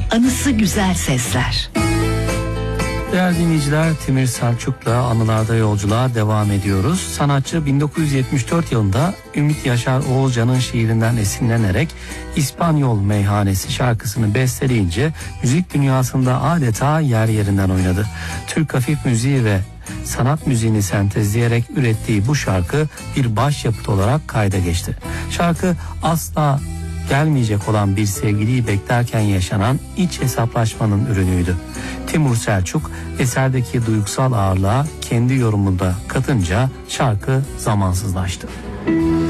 anısı güzel sesler. Değerli dinleyiciler, Timur Selçuk'la anılarda yolculuğa devam ediyoruz. Sanatçı 1974 yılında Ümit Yaşar Oğulcan'ın şiirinden esinlenerek İspanyol Meyhanesi şarkısını besteleyince müzik dünyasında adeta yer yerinden oynadı. Türk hafif müziği ve sanat müziğini sentezleyerek ürettiği bu şarkı bir başyapıt olarak kayda geçti. Şarkı asla gelmeyecek olan bir sevgiliyi beklerken yaşanan iç hesaplaşmanın ürünüydü. Timur Selçuk eserdeki duygusal ağırlığa kendi yorumunda katınca şarkı zamansızlaştı.